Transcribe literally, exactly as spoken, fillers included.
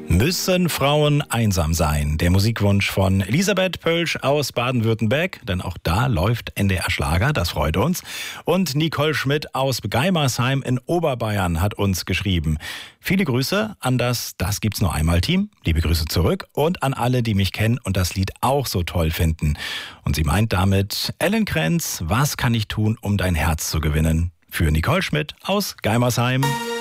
Müssen Frauen einsam sein? Der Musikwunsch von Elisabeth Pölsch aus Baden-Württemberg, denn auch da läuft N D R Schlager, das freut uns. Und Nicole Schmidt aus Geimersheim in Oberbayern hat uns geschrieben. Viele Grüße an das Das gibt's nur einmal Team, liebe Grüße zurück und an alle, die mich kennen und das Lied auch so toll finden. Und sie meint damit Ellen Krenz, was kann ich tun, um dein Herz zu gewinnen? Für Nicole Schmidt aus Geimersheim.